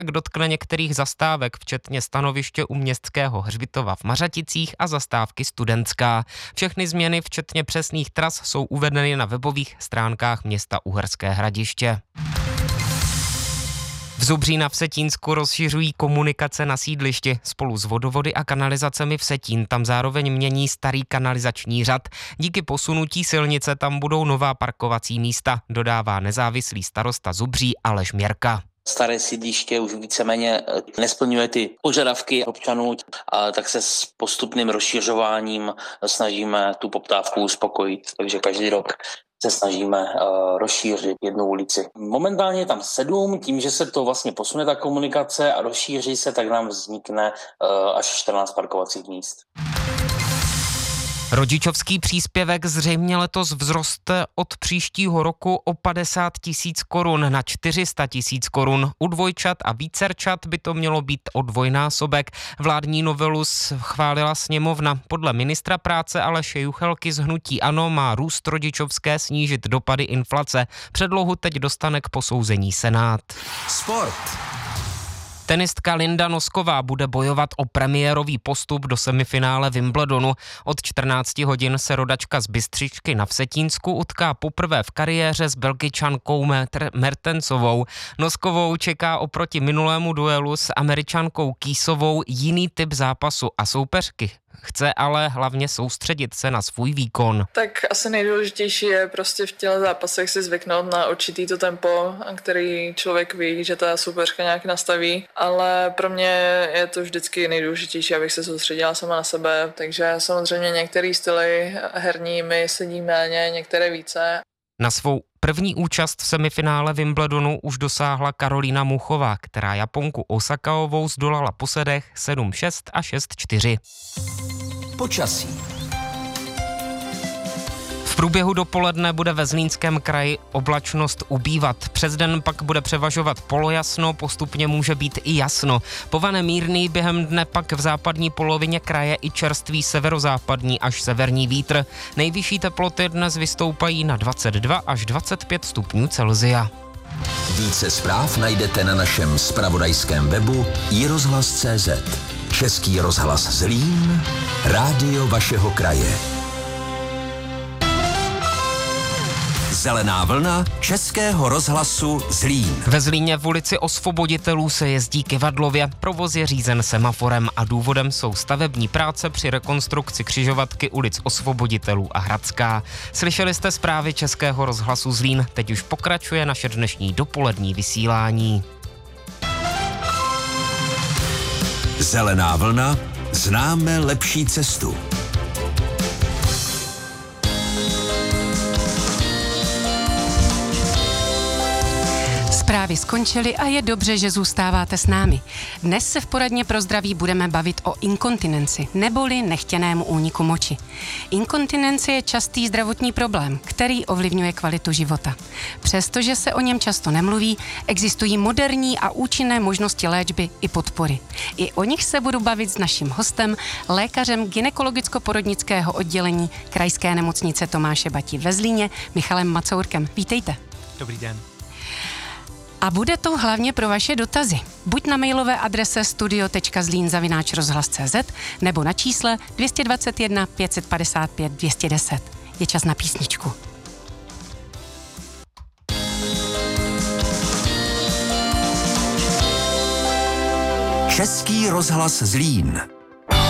dotkne některých zastávek, včetně stanoviště u Městského hřbitova v Mařaticích a zastávky Studentská. Všechny změny, včetně přesných tras, jsou uvedeny na webových stránkách města Uherské Hradiště. V Zubří na Vsetínsku rozšiřují komunikace na sídlišti. Spolu s vodovody a kanalizacemi Vsetín tam zároveň mění starý kanalizační řad. Díky posunutí silnice tam budou nová parkovací místa, dodává nezávislý starosta Zubří Aleš Měrka. Staré sídliště už víceméně nesplňuje ty požadavky občanů, tak se s postupným rozšiřováním snažíme tu poptávku uspokojit. Takže každý rok se snažíme rozšířit jednu ulici. Momentálně je tam 7, tím, že se to vlastně posune ta komunikace a rozšíří se, tak nám vznikne až 14 parkovacích míst. Rodičovský příspěvek zřejmě letos vzroste od příštího roku o 50 000 korun na 400 000 korun. U dvojčat a vícerčat by to mělo být o dvojnásobek. Vládní novelu schválila sněmovna. Podle ministra práce Aleše Juchelky z hnutí ANO má růst rodičovské snížit dopady inflace. Předlohu teď dostane k posouzení Senát. Sport. Tenistka Linda Nosková bude bojovat o premiérový postup do semifinále Wimbledonu. Od 14 hodin se rodačka z Bystřičky na Vsetínsku utká poprvé v kariéře s Belgičankou Mertensovou. Noskovou čeká oproti minulému duelu s Američankou Keesovou jiný typ zápasu a soupeřky chce ale hlavně soustředit se na svůj výkon. Tak asi nejdůležitější je prostě v těchto zápasech si zvyknout na určitý to tempo, který člověk ví, že ta soupeřka nějak nastaví, ale pro mě je to vždycky nejdůležitější, abych se soustředila sama na sebe, takže samozřejmě některé styly herní mi sedí méně, některé více. Na svou první účast v semifinále Wimbledonu už dosáhla Karolína Muchová, která Japonku Osakaovou zdolala po sedech 7-6 a 6-4. Počasí. V průběhu dopoledne bude ve Zlínském kraji oblačnost ubývat. Přes den pak bude převažovat polojasno, postupně může být i jasno. Povane mírný, během dne pak v západní polovině kraje i čerstvý severozápadní až severní vítr. Nejvyšší teploty dnes vystoupají na 22 až 25 stupňů Celsia. Více zpráv najdete na našem zpravodajském webu iRozhlas.cz. Český rozhlas Zlín, rádio vašeho kraje. Zelená vlna Českého rozhlasu Zlín. Ve Zlíně v ulici Osvoboditelů se jezdí kyvadlově. Provoz je řízen semaforem a důvodem jsou stavební práce při rekonstrukci křižovatky ulic Osvoboditelů a Hradská. Slyšeli jste zprávy Českého rozhlasu Zlín. Teď už pokračuje naše dnešní dopolední vysílání. Zelená vlna, známe lepší cestu. Zprávy skončily a je dobře, že zůstáváte s námi. Dnes se v poradně pro zdraví budeme bavit o inkontinenci, neboli nechtěnému úniku moči. Inkontinence je častý zdravotní problém, který ovlivňuje kvalitu života. Přestože se o něm často nemluví, existují moderní a účinné možnosti léčby i podpory. I o nich se budu bavit s naším hostem, lékařem gynekologicko-porodnického oddělení Krajské nemocnice Tomáše Bati ve Zlíně, Michalem Macourkem. Vítejte. Dobrý den. A bude to hlavně pro vaše dotazy. Buď na mailové adrese studio.zlin@rozhlas.cz nebo na čísle 221 555 210. Je čas na písničku. Český rozhlas Zlín.